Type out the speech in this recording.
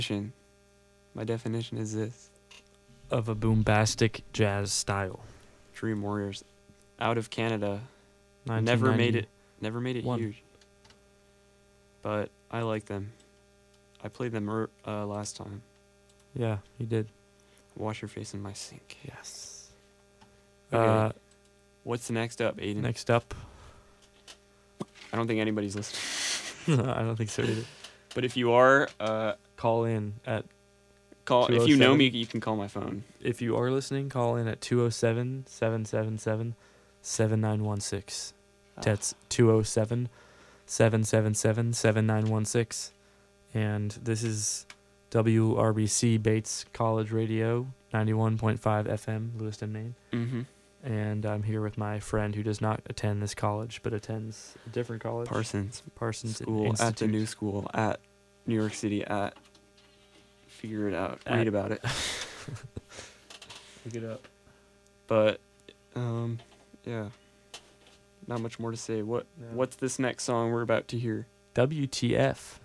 My definition is this. Of a boombastic jazz style. Dream Warriors. Out of Canada. 1990. Never made it One. huge. But I like them. I played them last time. Yeah, he did. Wash your face in my sink. Yes. Okay. What's next up, Aiden? Next up. I don't think anybody's listening. I don't think so either. But if you are, Call in at call. If you know 207. me, you can call my phone. If you are listening, call in at 207-777-7916. That's 207-777-7916. And this is WRBC Bates College Radio, 91.5 FM, Lewiston, Maine. Mm-hmm. And I'm here with my friend who does not attend this college, but attends a different college. Parsons Institute. School at the new school at New York City at. Figure it out. Read about it. Look it up. But, yeah. Not much more to say. What's this next song we're about to hear? WTF.